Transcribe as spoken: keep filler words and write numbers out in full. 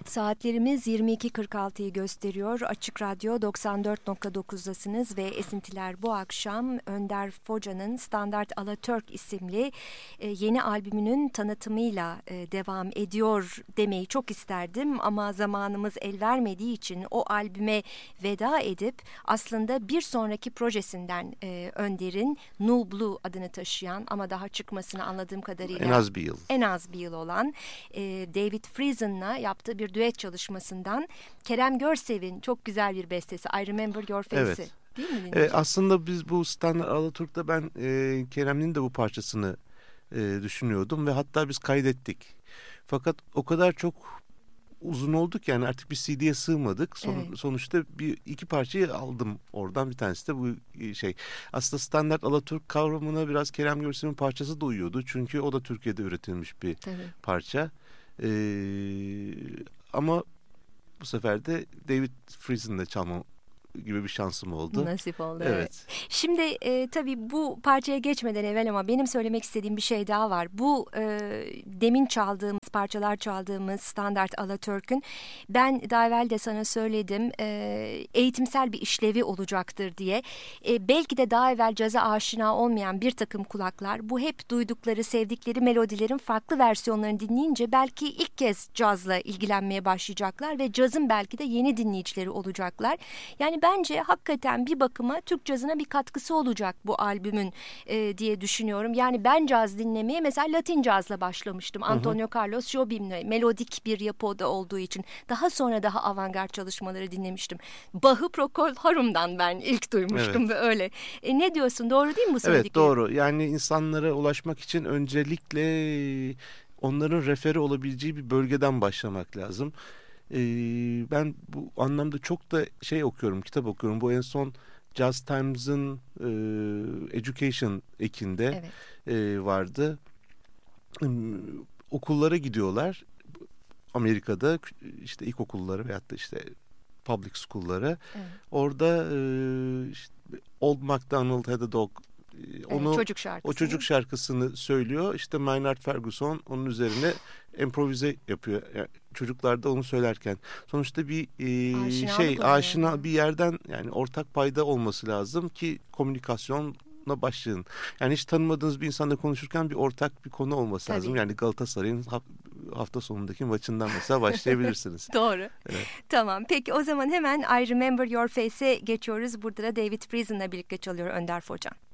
Saatlerimiz yirmi iki kırk altıyı gösteriyor. Açık Radyo doksan dört nokta dokuzdasınız ve Esintiler bu akşam Önder Foça'nın Standart Alatürk isimli e, yeni albümünün tanıtımıyla e, devam ediyor demeyi çok isterdim ama zamanımız el vermediği için o albüme veda edip aslında bir sonraki projesinden e, Önder'in New Blue adını taşıyan ama daha çıkmasını anladığım kadarıyla en az bir yıl en az bir yıl olan e, David Friesen'la yaptığı bir düet çalışmasından Kerem Görsev'in çok güzel bir bestesi I Remember Your Face'i. Evet. Değil mi? Evet, aslında biz bu Standart Alatürk'te ben e, Kerem'in de bu parçasını e, düşünüyordum ve hatta biz kaydettik. Fakat o kadar çok uzun olduk yani artık bir C D'ye sığmadık. Son, Evet. Sonuçta bir iki parçayı aldım oradan, bir tanesi de bu şey. Aslında Standart Alatürk kavramına biraz Kerem Görsev'in parçası da uyuyordu. Çünkü o da Türkiye'de üretilmiş bir Tabii. parça. Ee, ama bu sefer de David Friesen'le çalma gibi bir şansım oldu. Nasip oldu. Evet. Evet. Şimdi e, tabii bu parçaya geçmeden evvel ama benim söylemek istediğim bir şey daha var. Bu e, demin çaldığımız parçalar çaldığımız Standart Alatürk'ün ben daha evvel de sana söyledim e, eğitimsel bir işlevi olacaktır diye. E, belki de daha evvel caza aşina olmayan bir takım kulaklar bu hep duydukları, sevdikleri melodilerin farklı versiyonlarını dinleyince belki ilk kez cazla ilgilenmeye başlayacaklar ve cazın belki de yeni dinleyicileri olacaklar. Yani bence hakikaten bir bakıma Türk cazına bir katkısı olacak bu albümün e, diye düşünüyorum. Yani ben caz dinlemeye mesela Latin cazla başlamıştım. Hı hı. Antonio Carlos Jobim'le melodik bir yapıda olduğu için. Daha sonra daha avantgard çalışmaları dinlemiştim. Bach'ı Procol Harum'dan ben ilk duymuştum evet. Ve öyle. E, ne diyorsun? Doğru değil mi bu söylediklerim? Evet doğru. Yani insanlara ulaşmak için öncelikle onların referi olabileceği bir bölgeden başlamak lazım. Ee, ben bu anlamda çok da şey okuyorum, kitap okuyorum. Bu en son Jazz Times'ın e, Education ekinde evet. e, vardı. E, okullara gidiyorlar. Amerika'da işte ilkokulları veyahut da işte public school'lara. Evet. Orada e, işte Old MacDonald Had a Dog onu, evet, çocuk şarkısını. O çocuk şarkısını söylüyor. İşte Maynard Ferguson onun üzerine improvize yapıyor. Yani çocuklar da onu söylerken. Sonuçta bir e, şey aşina yani. Bir yerden yani ortak payda olması lazım ki komünikasyona başlayın. Yani hiç tanımadığınız bir insanla konuşurken bir ortak bir konu olması Tabii. lazım. Yani Galatasaray'ın hafta sonundaki maçından mesela başlayabilirsiniz. Doğru. Evet. Tamam. Peki o zaman hemen I Remember Your Face'e geçiyoruz. Burada da David Friesen'la birlikte çalıyor Önder Foça.